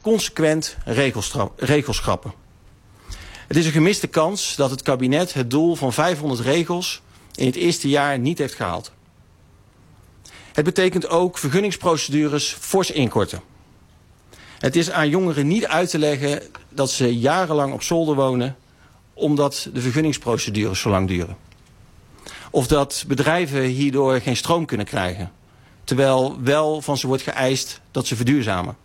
consequent regels schrappen. Het is een gemiste kans dat het kabinet het doel van 500 regels in het eerste jaar niet heeft gehaald. Het betekent ook vergunningsprocedures fors inkorten. Het is aan jongeren niet uit te leggen dat ze jarenlang op zolder wonen omdat de vergunningsprocedures zo lang duren. Of dat bedrijven hierdoor geen stroom kunnen krijgen, terwijl wel van ze wordt geëist dat ze verduurzamen.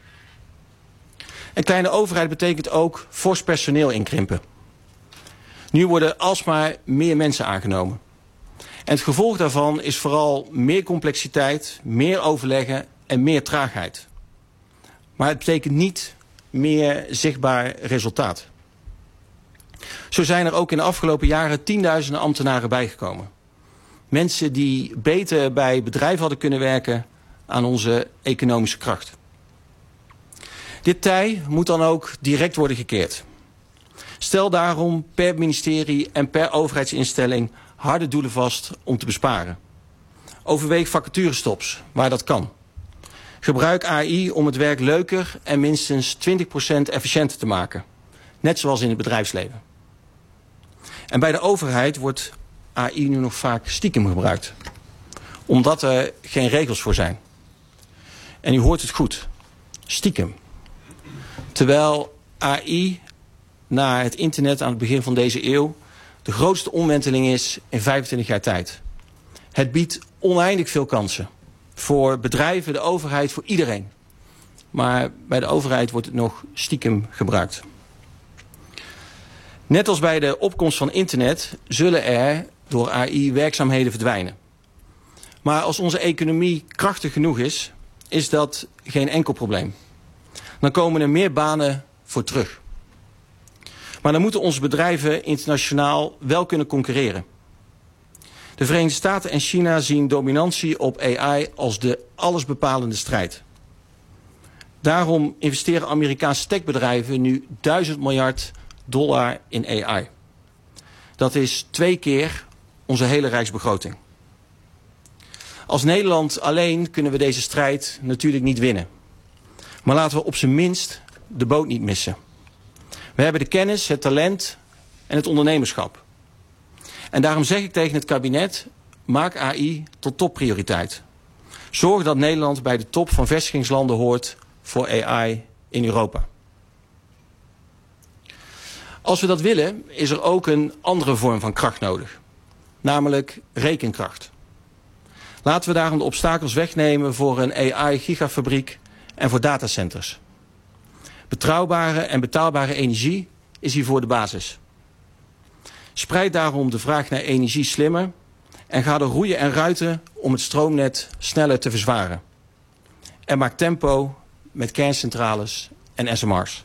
Een kleine overheid betekent ook fors personeel inkrimpen. Nu worden alsmaar meer mensen aangenomen. En het gevolg daarvan is vooral meer complexiteit, meer overleggen en meer traagheid. Maar het betekent niet meer zichtbaar resultaat. Zo zijn er ook in de afgelopen jaren tienduizenden ambtenaren bijgekomen. Mensen die beter bij bedrijven hadden kunnen werken aan onze economische kracht. Dit tij moet dan ook direct worden gekeerd. Stel daarom per ministerie en per overheidsinstelling harde doelen vast om te besparen. Overweeg vacaturestops waar dat kan. Gebruik AI om het werk leuker en minstens 20% efficiënter te maken. Net zoals in het bedrijfsleven. En bij de overheid wordt AI nu nog vaak stiekem gebruikt. Omdat er geen regels voor zijn. En u hoort het goed. Stiekem. Terwijl AI na het internet aan het begin van deze eeuw de grootste omwenteling is in 25 jaar tijd. Het biedt oneindig veel kansen. Voor bedrijven, de overheid, voor iedereen. Maar bij de overheid wordt het nog stiekem gebruikt. Net als bij de opkomst van internet zullen er door AI werkzaamheden verdwijnen. Maar als onze economie krachtig genoeg is, is dat geen enkel probleem. Dan komen er meer banen voor terug. Maar dan moeten onze bedrijven internationaal wel kunnen concurreren. De Verenigde Staten en China zien dominantie op AI als de allesbepalende strijd. Daarom investeren Amerikaanse techbedrijven nu $1000 miljard in AI. Dat is 2 keer onze hele rijksbegroting. Als Nederland alleen kunnen we deze strijd natuurlijk niet winnen. Maar laten we op zijn minst de boot niet missen. We hebben de kennis, het talent en het ondernemerschap. En daarom zeg ik tegen het kabinet, maak AI tot topprioriteit. Zorg dat Nederland bij de top van vestigingslanden hoort voor AI in Europa. Als we dat willen, is er ook een andere vorm van kracht nodig. Namelijk rekenkracht. Laten we daarom de obstakels wegnemen voor een AI-gigafabriek en voor datacenters. Betrouwbare en betaalbare energie is hiervoor de basis. Spreid daarom de vraag naar energie slimmer en ga er roeien en ruiten om het stroomnet sneller te verzwaren. En maak tempo met kerncentrales en SMR's.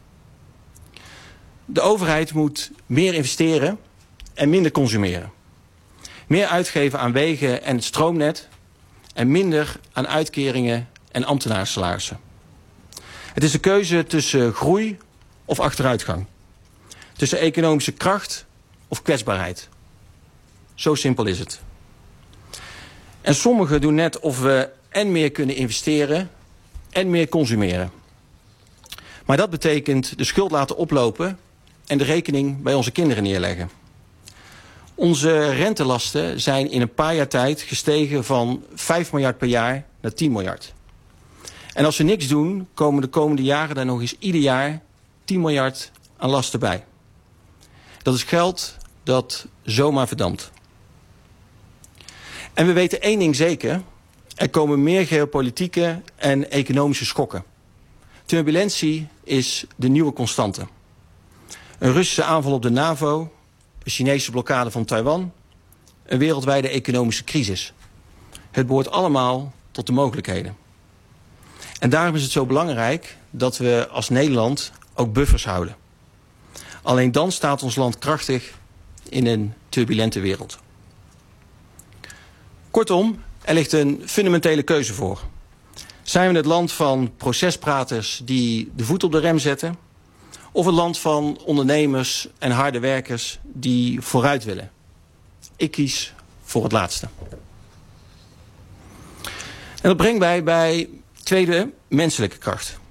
De overheid moet meer investeren en minder consumeren. Meer uitgeven aan wegen en het stroomnet en minder aan uitkeringen en ambtenarensalarissen. Het is de keuze tussen groei of achteruitgang. Tussen economische kracht of kwetsbaarheid. Zo simpel is het. En sommigen doen net of we en meer kunnen investeren en meer consumeren. Maar dat betekent de schuld laten oplopen en de rekening bij onze kinderen neerleggen. Onze rentelasten zijn in een paar jaar tijd gestegen van 5 miljard per jaar naar 10 miljard. En als we niks doen, komen de komende jaren daar nog eens ieder jaar 10 miljard aan lasten bij. Dat is geld dat zomaar verdampt. En we weten één ding zeker. Er komen meer geopolitieke en economische schokken. Turbulentie is de nieuwe constante. Een Russische aanval op de NAVO, een Chinese blokkade van Taiwan, een wereldwijde economische crisis. Het behoort allemaal tot de mogelijkheden. En daarom is het zo belangrijk dat we als Nederland ook buffers houden. Alleen dan staat ons land krachtig in een turbulente wereld. Kortom, er ligt een fundamentele keuze voor. Zijn we het land van procespraters die de voet op de rem zetten? Of het land van ondernemers en harde werkers die vooruit willen? Ik kies voor het laatste. En dat brengt mij bij tweede menselijke kracht.